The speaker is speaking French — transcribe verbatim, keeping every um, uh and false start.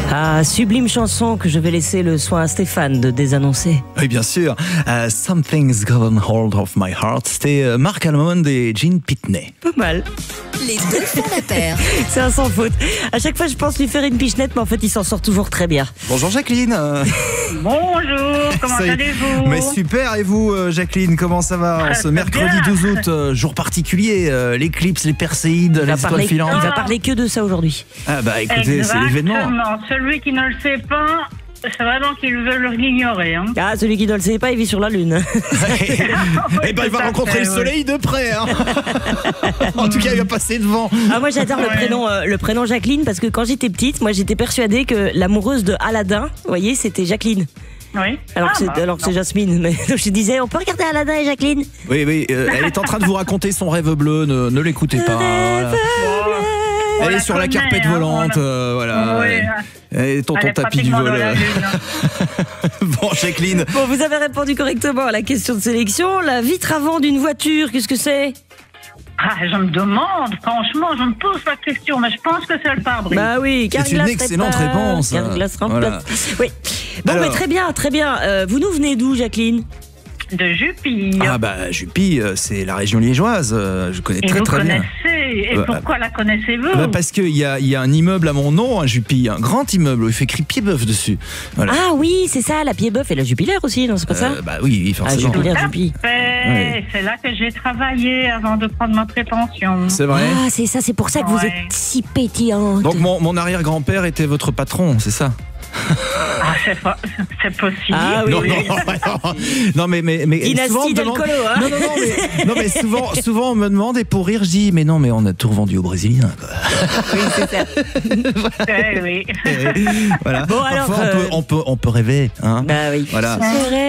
Ah, sublime chanson que je vais laisser le soin à Stéphane de désannoncer. Oui, bien sûr. Uh, Something's Gotten Hold of My Heart. C'était euh, Mark Almond et Gene Pitney. Pas mal. Les deux font la paire. C'est un sans faute. À chaque fois, je pense lui faire une pichenette, mais en fait, il s'en sort toujours très bien. Bonjour Jacqueline. Bonjour, comment Ça y est. allez-vous? Mais super, et vous euh, Jacqueline, comment ça va en Ah, ce très mercredi bien. douze août, euh, jour particulier, euh, l'éclipse, les perséides, Il les va, étoiles parler, filantes. il va parler que de ça aujourd'hui. Ah bah écoutez, c'est l'événement. Exactement. Celui qui ne le sait pas, c'est vraiment qu'ils veulent l'ignorer. Hein. Ah, celui qui ne le sait pas, il vit sur la Lune. Eh ben il va tout à rencontrer fait, le oui. soleil de près. Hein. En tout cas, il va passer devant. Ah, moi, j'adore le Ouais. prénom, euh, le prénom Jacqueline, parce que quand j'étais petite, moi, j'étais persuadée que l'amoureuse de Aladdin, vous voyez, c'était Jacqueline. Oui. Alors Ah, que c'est, bah, alors que c'est non. Jasmine. Mais je disais, on peut regarder Aladdin et Jacqueline? Oui, oui, euh, elle est en train de vous raconter son rêve bleu, ne, ne l'écoutez pas. Voilà. On Elle est la sur la connaît, carpette hein, volante, on la- euh, voilà. Oui, ouais. Elle est elle tonton est tapis du pratiquement vol. dans la euh. lune. hein. Bon, Jacqueline. Bon, vous avez répondu correctement à la question de sélection. La vitre avant d'une voiture, qu'est-ce que c'est? Ah, je me demande, franchement, je me pose la question, mais je pense que c'est le pare-brise. Bah oui, C'est une Carglass excellente répare, réponse. Carglass Voilà. remplace. Oui. Bon, Alors. mais très bien, très bien. Euh, vous nous venez d'où, Jacqueline? De Jupille. Ah bah Jupille, euh, c'est la région liégeoise, euh, je connais Et très vous très bien. connaissez. Et Bah, pourquoi la connaissez-vous? Bah parce qu'il y a, il y a un immeuble à mon nom, à Jupille, un grand immeuble où il fait écrit Pied-Bœuf dessus. Voilà. Ah oui, c'est ça, la Pied-Bœuf et la Jupiler aussi, non, c'est pas ça? Euh, bah oui, oui, Ah, forcément. Jupiler, Tout à Jupille. fait. Ouais. C'est là que j'ai travaillé avant de prendre ma prépension. C'est vrai. Ah, c'est ça, c'est pour ça que vous Ouais. êtes si pétillante. Donc mon, mon arrière-grand-père était votre patron, c'est ça? Ah, c'est pas- c'est possible. Ah oui, non, oui. non, non, non, mais, mais, mais Dynastie souvent on me demande- d'alcoolo, hein. non, non, non, mais, non, mais souvent, souvent on me demande et pour rire je dis mais non mais on a tout revendu aux Brésiliens. Quoi. Oui, c'est ça. Eh oui. Voilà. Bon, alors, Parfois, on, euh, peut, on, peut, on peut rêver. Hein. Bah oui. Voilà. C'est vrai.